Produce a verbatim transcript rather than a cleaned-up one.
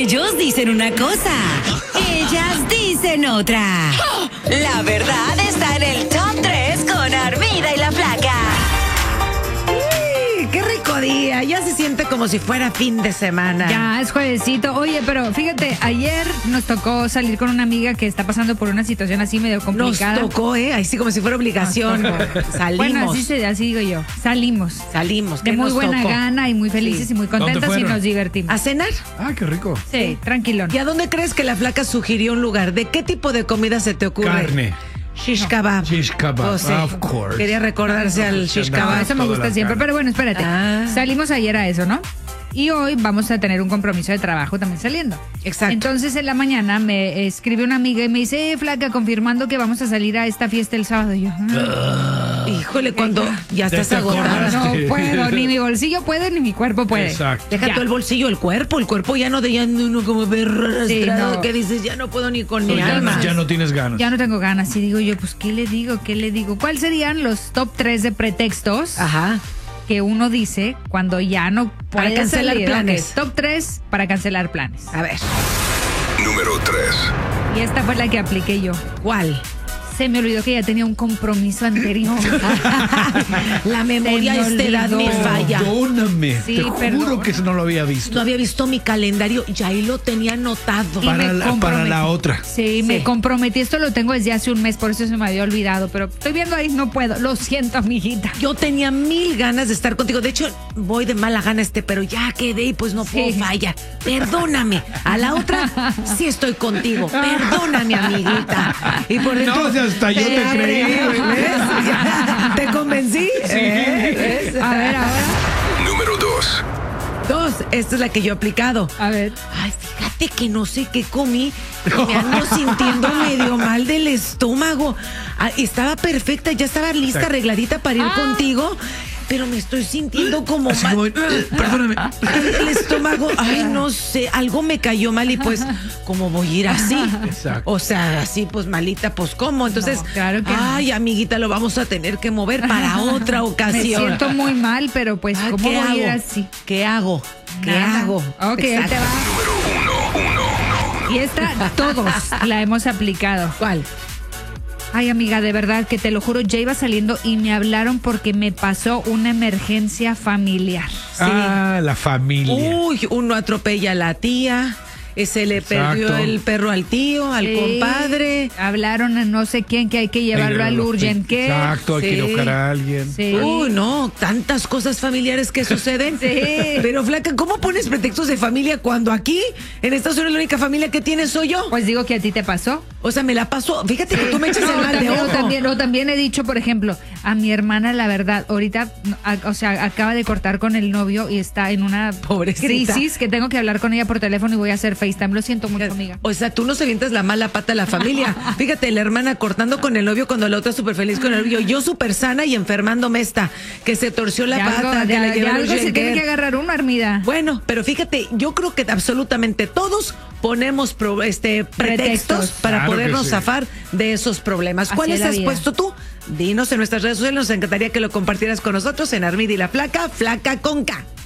Ellos dicen una cosa, ellas dicen otra. La verdad está en el top tres con Armida y la Flaca. Uy, qué rico día. Ya se siente como si fuera fin de semana. Ya, es juevesito. Oye, pero fíjate, ayer nos tocó salir con una amiga que está pasando por una situación así medio complicada. Nos tocó, ¿eh? Así como si fuera obligación. Salimos. Bueno, así, se, así digo yo. Salimos. Salimos. De ¿Qué muy nos buena tocó? gana y muy felices Sí. y muy contentas y fueron? nos divertimos. ¿A cenar? Ah, qué rico. Sí, tranquilón. ¿Y a dónde crees que la Flaca sugirió un lugar? ¿De qué tipo de comida se te ocurre? Carne. Shish kebab. Shish kebab, Oh, sí. of course. Quería recordarse al Pues, shish andaba. No, kebab. eso me Toda gusta la siempre. carne. Pero bueno, espérate. Ah. Salimos ayer a eso, ¿no? Y hoy vamos a tener un compromiso de trabajo también saliendo. Exacto. Entonces en la mañana me escribe una amiga y me dice, eh, Flaca, confirmando que vamos a salir a esta fiesta el sábado. Y yo, ah, Híjole, cuando ya Ya estás te agotada. acordaste. no puedo, ni mi bolsillo puede, ni mi cuerpo puede. Exacto. Deja Ya. todo el bolsillo, el cuerpo. El cuerpo ya no de ya uno como perro Sí, arrastrado no. que dices, ya no puedo ni con mi Ya, alma. no- ya no tienes ganas. Ya no tengo ganas. Y digo yo, pues, ¿qué le digo? ¿Qué le digo? ¿Cuáles serían los top tres de pretextos Ajá. que uno dice cuando ya no Para puede cancelar salir? planes. Ok, top tres para cancelar planes. A ver, Número tres. Y esta fue la que apliqué yo. ¿cuál? Se me olvidó que ya tenía un compromiso anterior. La memoria a Se me esta edad me olvidó. falla. Perdóname. Sí, te juro perdona. que eso no lo había visto. No había visto mi calendario y ahí lo tenía anotado. Y Para me la- para comprometí. la otra. Sí, me comprometí. Esto lo tengo desde hace un mes, por eso se me había olvidado. Pero estoy viendo ahí, no puedo. Lo siento, amiguita. Yo tenía mil ganas de estar contigo. De hecho, voy de mala gana este, pero ya quedé y pues no puedo Sí. fallar. Perdóname. A la otra, sí estoy contigo. Perdóname, amiguita. Y por dentro, No, si hasta yo te abre, creí. ¿ves? ¿Te convencí? ¿Eh? ¿Ves? A ver, ahora. Número dos. Dos, esta es la que yo he aplicado. A ver. Ay, fíjate que no sé qué comí. Me ando sintiendo medio mal del estómago. Ah, estaba perfecta, ya estaba lista, Exacto. arregladita para ir Ah. contigo. Pero me estoy sintiendo como Así mal. como, eh, perdóname. El estómago, ay, no sé, algo me cayó mal y pues, ¿cómo voy a ir así? Exacto. O sea, así pues malita, pues ¿cómo? Entonces, No, claro que no. ay, amiguita, lo vamos a tener que mover para otra Me ocasión. siento muy mal, pero pues, Ay, ¿cómo ¿qué voy a ir hago? así? ¿Qué hago? ¿Qué Nada. hago? Ok, ahí Exacto. te va. Número uno, uno, uno. Y esta todos la hemos aplicado. ¿Cuál? Ay, amiga, de verdad que te lo juro, ya iba saliendo y me hablaron porque me pasó una emergencia familiar. Ah, la familia. Uy, uno atropella a la tía, eh, se le Exacto. perdió el perro al tío, al Sí, compadre. Hablaron a no sé quién que hay que llevarlo al urgent care. Exacto, hay que Sí. inocar a alguien. Sí. Uy, no, tantas cosas familiares que suceden. Sí. Pero Flaca, ¿cómo pones pretextos de familia cuando aquí, en Estados Unidos, la única familia que tienes soy yo? Pues digo que a ti te pasó. O sea, me la paso. Fíjate que tú me echas el No, mal de también, ojo. o también, o también he dicho, por ejemplo, a mi hermana, la verdad, ahorita, no, a- o sea, acaba de cortar con el novio y está en una Pobrecita. crisis que tengo que hablar con ella por teléfono y voy a hacer FaceTime. Lo siento mucho, amiga. O sea, tú no se avientas la mala pata a la familia. Fíjate, la hermana cortando con el novio cuando la otra súper feliz con el novio. Yo súper sana y enfermándome esta, que se torció la De pata, algo, que de- la de llevaron algo se urgent tiene care. que agarrar uno, Armida. Bueno, pero fíjate, yo creo que absolutamente todos ponemos pro- este, pretextos, Pretextos. para Claro que podernos sí. zafar de esos problemas. Así ¿Cuáles es la has vida. puesto tú? Dinos en nuestras redes sociales, nos encantaría que lo compartieras con nosotros en Armida y la Flaca, Flaca con K.